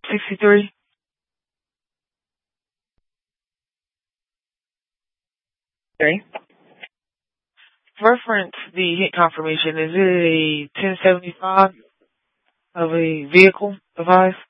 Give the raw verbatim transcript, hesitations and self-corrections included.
sixty-three. Okay. Reference the hit confirmation. Is it a ten seventy-five of a vehicle device?